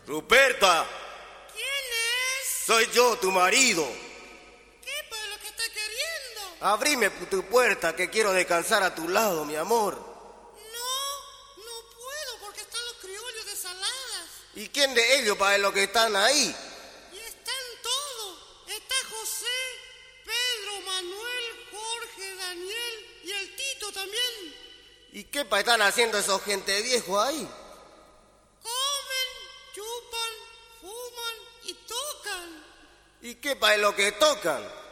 Ruperta, ¿Quién es? soy yo, tu marido. ¿Qué para lo que está queriendo? Abrime tu puerta, que quiero descansar a tu lado, mi amor. No puedo porque están los criollos de Saladas. ¿Y quién de ellos para los que están ahí? Y están todos. Está José, Pedro, Manuel, Jorge, Daniel y el Tito también. ¿Y qué pa' están haciendo esos gente viejos ahí? Comen, chupan, fuman y tocan. ¿Y qué pa' es lo que tocan?